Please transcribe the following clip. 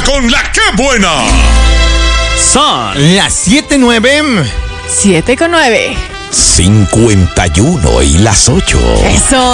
con la que buena. Son las 7:09. 7:09. 51 y las 8. Eso.